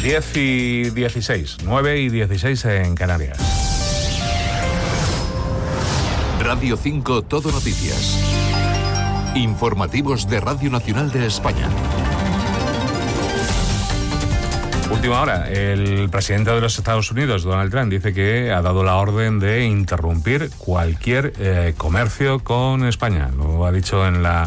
10 y 16, 9 y 16 en Canarias. Radio 5 Todo Noticias. Informativos de Radio Nacional de España. Última hora, el presidente de los Estados Unidos, Donald Trump, dice que ha dado la orden de interrumpir cualquier comercio con España. Lo ha dicho en la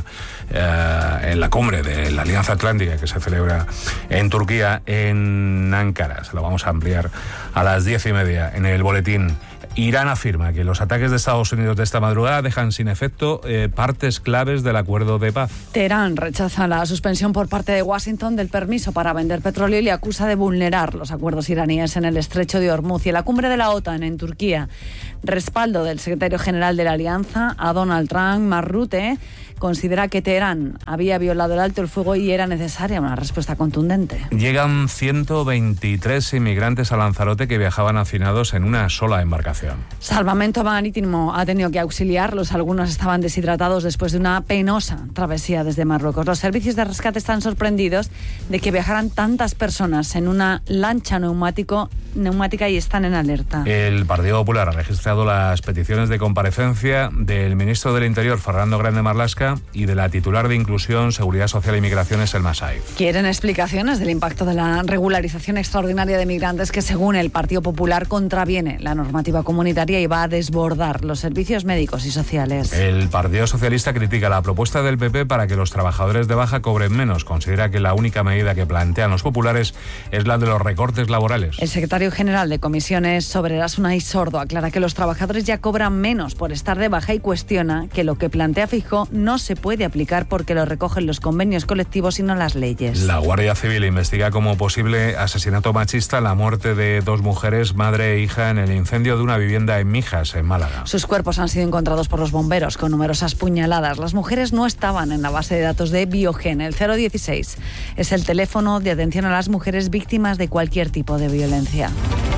cumbre de la Alianza Atlántica que se celebra en Turquía, en Ankara. Se lo vamos a ampliar a las 10:30 en el boletín. Irán afirma que los ataques de Estados Unidos de esta madrugada dejan sin efecto partes claves del acuerdo de paz. Teherán rechaza la suspensión por parte de Washington del permiso para vender petróleo y le acusa de vulnerar los acuerdos iraníes en el estrecho de Hormuz. Y en la cumbre de la OTAN en Turquía, respaldo del secretario general de la Alianza a Donald Trump. Mark Rutte considera que Teherán había violado el alto el fuego y era necesaria una respuesta contundente. Llegan 123 inmigrantes a Lanzarote que viajaban hacinados en una sola embarcación. Salvamento Marítimo ha tenido que auxiliarlos. Algunos estaban deshidratados después de una penosa travesía desde Marruecos. Los servicios de rescate están sorprendidos de que viajaran tantas personas en una lancha neumática y están en alerta. El Partido Popular ha registrado las peticiones de comparecencia del ministro del Interior, Fernando Grande Marlaska, y de la titular de Inclusión, Seguridad Social y Migraciones, Elma Saiz. Quieren explicaciones del impacto de la regularización extraordinaria de migrantes que, según el Partido Popular, contraviene la normativa comunitaria y va a desbordar los servicios médicos y sociales. El Partido Socialista critica la propuesta del PP para que los trabajadores de baja cobren menos. Considera que la única medida que plantean los populares es la de los recortes laborales. El secretario general de Comisiones Obreras, Unai Sordo, aclara que los trabajadores ya cobran menos por estar de baja y cuestiona que lo que plantea Feijóo no se puede aplicar porque lo recogen los convenios colectivos y no las leyes. La Guardia Civil investiga como posible asesinato machista la muerte de dos mujeres, madre e hija, en el incendio de una vivienda en Mijas, en Málaga. Sus cuerpos han sido encontrados por los bomberos con numerosas puñaladas. Las mujeres no estaban en la base de datos de Biogen. El 016 es el teléfono de atención a las mujeres víctimas de cualquier tipo de violencia.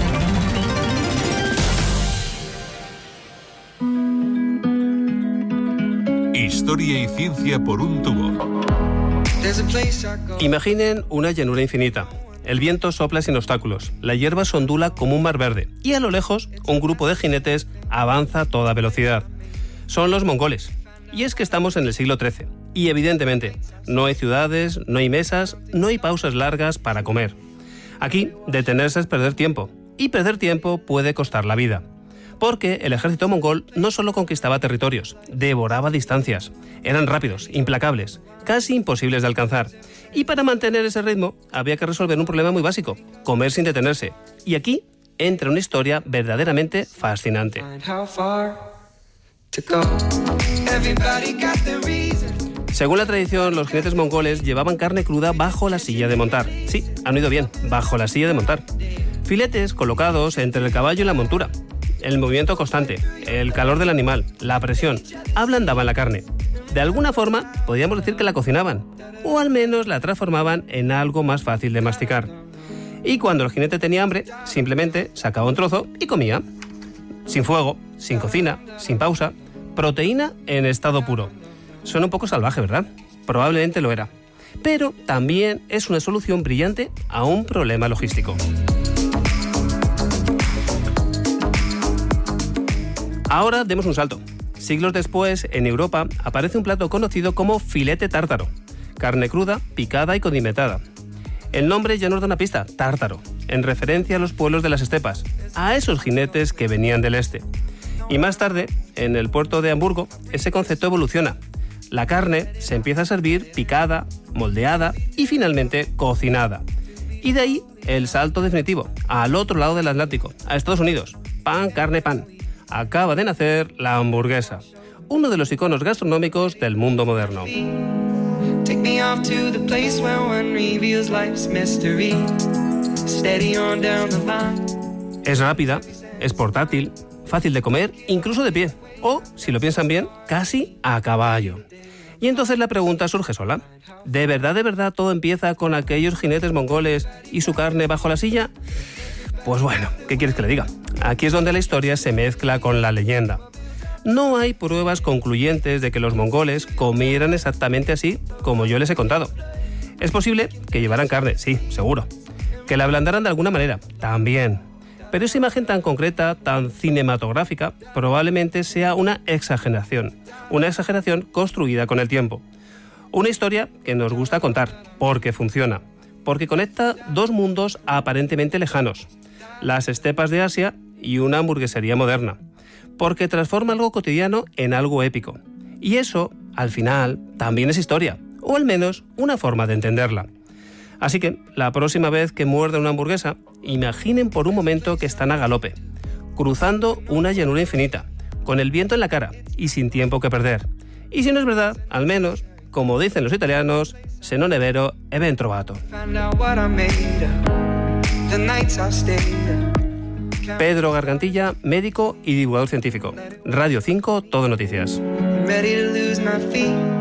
Historia y ciencia por un tubo. Imaginen una llanura infinita. El viento sopla sin obstáculos, la hierba se ondula como un mar verde y a lo lejos un grupo de jinetes avanza a toda velocidad. Son los mongoles. Y es que estamos en el siglo XIII y evidentemente no hay ciudades, no hay mesas, no hay pausas largas para comer. Aquí detenerse es perder tiempo y perder tiempo puede costar la vida. Porque el ejército mongol no solo conquistaba territorios, devoraba distancias. Eran rápidos, implacables, casi imposibles de alcanzar. Y para mantener ese ritmo había que resolver un problema muy básico, comer sin detenerse. Y aquí entra una historia verdaderamente fascinante. Según la tradición, los jinetes mongoles llevaban carne cruda bajo la silla de montar. Sí, han oído bien, bajo la silla de montar. Filetes colocados entre el caballo y la montura. El movimiento constante, el calor del animal, la presión, ablandaban la carne. De alguna forma, podríamos decir que la cocinaban, o al menos la transformaban en algo más fácil de masticar. Y cuando el jinete tenía hambre, simplemente sacaba un trozo y comía. Sin fuego, sin cocina, sin pausa, proteína en estado puro. Suena un poco salvaje, ¿verdad? Probablemente lo era. Pero también es una solución brillante a un problema logístico. Ahora demos un salto. Siglos después, en Europa, aparece un plato conocido como filete tártaro. Carne cruda, picada y condimentada. El nombre ya nos da una pista, tártaro, en referencia a los pueblos de las estepas, a esos jinetes que venían del este. Y más tarde, en el puerto de Hamburgo, ese concepto evoluciona. La carne se empieza a servir picada, moldeada y finalmente cocinada. Y de ahí el salto definitivo, al otro lado del Atlántico, a Estados Unidos. Pan, carne, pan. Acaba de nacer la hamburguesa, uno de los iconos gastronómicos del mundo moderno. Es rápida, es portátil, fácil de comer, incluso de pie, o, si lo piensan bien, casi a caballo. Y entonces la pregunta surge sola. ¿De verdad todo empieza con aquellos jinetes mongoles y su carne bajo la silla? Pues bueno, ¿qué quieres que le diga? Aquí es donde la historia se mezcla con la leyenda. No hay pruebas concluyentes de que los mongoles comieran exactamente así como yo les he contado. Es posible que llevaran carne, sí, seguro. Que la ablandaran de alguna manera, también. Pero esa imagen tan concreta, tan cinematográfica, probablemente sea una exageración construida con el tiempo. Una historia que nos gusta contar, porque funciona, porque conecta dos mundos aparentemente lejanos, las estepas de Asia y una hamburguesería moderna, porque transforma algo cotidiano en algo épico. Y eso, al final, también es historia, o al menos una forma de entenderla. Así que, la próxima vez que muerdan una hamburguesa, imaginen por un momento que están a galope, cruzando una llanura infinita, con el viento en la cara y sin tiempo que perder. Y si no es verdad, al menos, como dicen los italianos, se non è vero, è ben trovato. Pedro Gargantilla, médico y divulgador científico. Radio 5, Todo Noticias.